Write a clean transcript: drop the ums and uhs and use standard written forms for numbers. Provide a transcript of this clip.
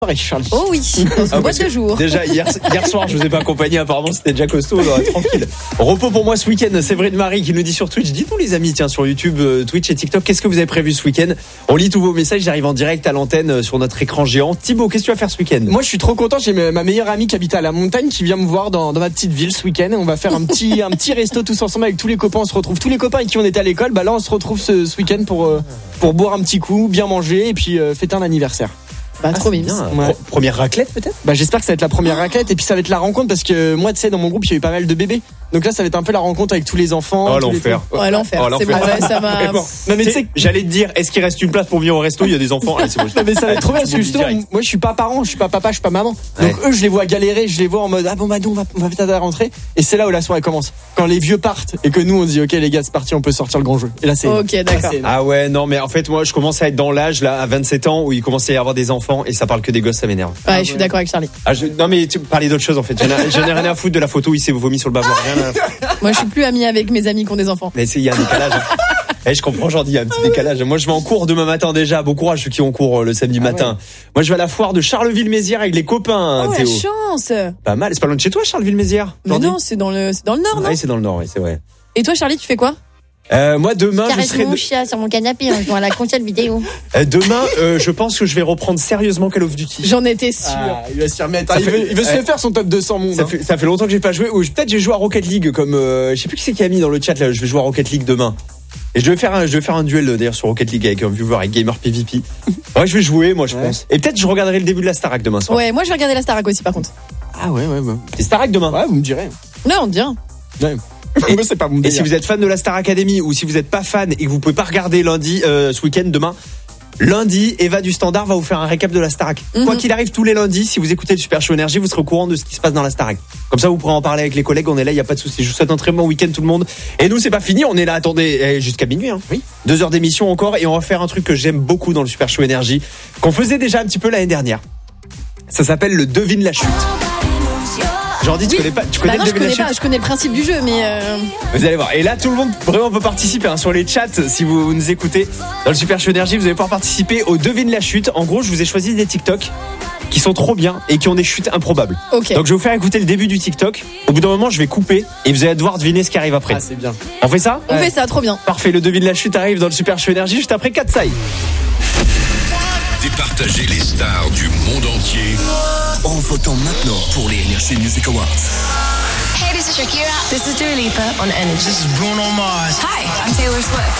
Charlie. Oh oui, dans une boîte de jour. Déjà, hier soir, je vous ai pas accompagné. Apparemment, c'était déjà costaud. Tranquille. Repos pour moi ce week-end. Séverine Marie qui nous dit sur Twitch. Dites-nous, les amis, tiens, sur YouTube, Twitch et TikTok, qu'est-ce que vous avez prévu ce week-end? On lit tous vos messages. J'arrive en direct à l'antenne sur notre écran géant. Thibaut, qu'est-ce que tu vas faire ce week-end? Moi, je suis trop content. J'ai ma meilleure amie qui habite à la montagne qui vient me voir dans ma petite ville ce week-end. On va faire un petit resto tous ensemble avec tous les copains. On se retrouve tous les copains avec qui on était à l'école. Bah là, on se retrouve ce week-end pour boire un petit coup, bien manger et puis fêter un anniversaire. Bah, trop bien. Ouais. Première raclette peut-être? Bah j'espère que ça va être la première raclette et puis ça va être la rencontre parce que moi tu sais dans mon groupe il y a eu pas mal de bébés. Donc là ça va être un peu la rencontre avec tous les enfants. Oh l'enfer. Ouais, l'enfer. C'est bon, ouais, ça m'a. Bon. Non mais tu sais, j'allais te dire, est-ce qu'il reste une place pour venir au resto? Il y a des enfants. Allez, c'est bon. Non mais ça va être trop bien parce que justement moi je suis pas parent, je suis pas papa, je suis pas maman. Donc eux je les vois galérer, je les vois en mode ah bon bah non on va peut-être à la rentrée et c'est là où la soirée commence. Quand les vieux partent et que nous on dit OK les gars c'est parti, on peut sortir le grand jeu. Et là c'est OK, d'accord. Ah ouais, non mais en fait moi je commence à être dans l'âge là à 27 ans où il commence à y avoir des enfants et ça parle que des gosses, ça m'énerve. Ouais, je suis d'accord avec Charlie. Non mais tu parlais d'autre chose en fait. J'en ai rien à foutre de la photo où il s'est vomi sur le bavard. Moi je suis plus amie avec mes amis qui ont des enfants. Mais il y a un décalage. Je comprends, j'en dis, il y a un petit décalage. Moi, je vais en cours demain matin déjà. Bon courage ceux qui ont cours le samedi matin. Moi, je vais à la foire de Charleville-Mézières avec les copains. Oh, Théo. la chance. Pas mal. C'est pas loin de chez toi, Charleville-Mézières? Mais non, c'est dans le nord, non? Oui, c'est dans le nord, oui, c'est vrai. Et toi, Charlie, tu fais quoi? Moi, demain, je serai. mon chat sur mon canapé en jouant à la console vidéo. Demain, je pense que je vais reprendre sérieusement Call of Duty. J'en étais sûr. Il va s'y remettre. Il veut se faire son top 200 monde. Ça fait longtemps que j'ai pas joué. Ou peut-être j'ai joué à Rocket League comme. Je sais plus qui c'est qui a mis dans le chat là. Je vais jouer à Rocket League demain. Et je vais faire un duel d'ailleurs sur Rocket League avec un viewer, avec Gamer PvP. Ouais, je vais jouer, moi je pense. Et peut-être je regarderai le début de la Starac demain soir. Ouais, moi je vais regarder la Starac aussi par contre. Ah ouais. C'est Starac demain. Ouais, vous me direz. Ouais, on te dira. Ouais. Et, c'est pas mon et si vous êtes fan de la Star Academy ou si vous n'êtes pas fan et que vous pouvez pas regarder lundi, ce week-end, demain, lundi, Eva du Standard va vous faire un récap de la Starac. Quoi qu'il arrive, tous les lundis, si vous écoutez le Super Show Énergie, vous serez au courant de ce qui se passe dans la Starac. Comme ça, vous pourrez en parler avec les collègues. On est là, il y a pas de souci. Je vous souhaite un très bon week-end tout le monde. Et nous, c'est pas fini. On est là, attendez, jusqu'à minuit. Hein. Oui. 2 heures d'émission encore et on va faire un truc que j'aime beaucoup dans le Super Show Énergie, qu'on faisait déjà un petit peu l'année dernière. Ça s'appelle le devine la chute. Jordi, tu connais pas, tu connais non, le devine la chute? Je connais le principe du jeu, mais. Vous allez voir. Et là, tout le monde vraiment peut participer sur les chats. Si vous nous écoutez dans le Super Show Énergie, vous allez pouvoir participer au devine la chute. En gros, je vous ai choisi des TikTok qui sont trop bien et qui ont des chutes improbables. Okay. Donc je vais vous faire écouter le début du TikTok. Au bout d'un moment, je vais couper et vous allez devoir deviner ce qui arrive après. Ah, c'est bien. On fait ça? On fait ça, trop bien. Parfait. Le devine la chute arrive dans le Super Show Énergie juste après Katsai. Départager les stars du monde entier en votant maintenant pour les Energy Music Awards. Hey, this is Shakira. This is Dua Lipa on Energy. This is Bruno Mars. Hi, I'm Taylor Swift.